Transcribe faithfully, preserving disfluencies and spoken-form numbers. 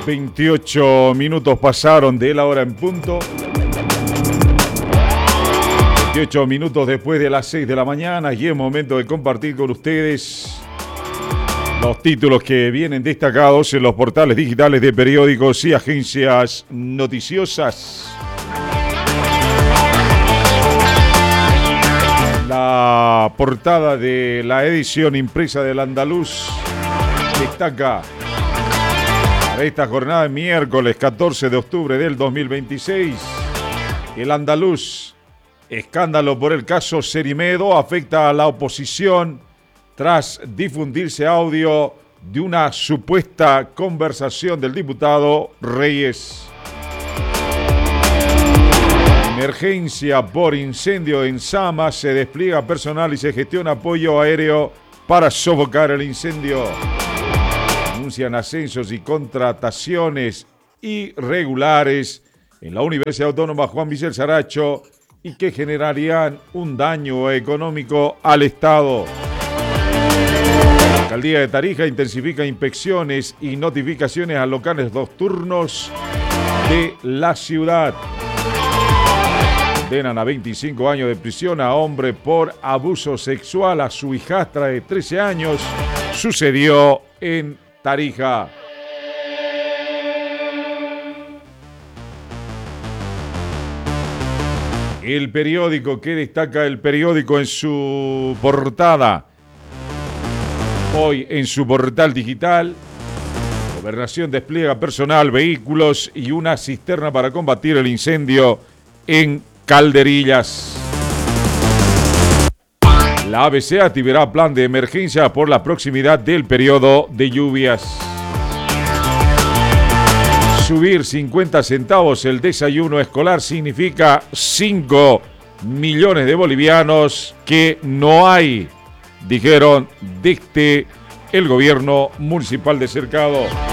veintiocho minutos pasaron de la hora en punto. veintiocho minutos después de las seis de la mañana y es momento de compartir con ustedes los títulos que vienen destacados en los portales digitales de periódicos y agencias noticiosas. La portada de la edición impresa del Andaluz destaca para esta jornada de miércoles catorce de octubre del dos mil veintiséis. El Andaluz, escándalo por el caso Cerimedo afecta a la oposición tras difundirse audio de una supuesta conversación del diputado Reyes. Emergencia por incendio en Sama, se despliega personal y se gestiona apoyo aéreo para sofocar el incendio. Anuncian ascensos y contrataciones irregulares en la Universidad Autónoma Juan Vicel Saracho y que generarían un daño económico al Estado. La Alcaldía de Tarija intensifica inspecciones y notificaciones a locales nocturnos de la ciudad. Condenan a veinticinco años de prisión a hombre por abuso sexual a su hijastra de trece años. Sucedió en Tarija. El periódico, ¿qué destaca el periódico en su portada? Hoy en su portal digital, Gobernación despliega personal, vehículos y una cisterna para combatir el incendio en Calderillas. La A B C activará plan de emergencia por la proximidad del periodo de lluvias. Subir cincuenta centavos el desayuno escolar significa cinco millones de bolivianos que no hay, dijeron desde el gobierno municipal de Cercado.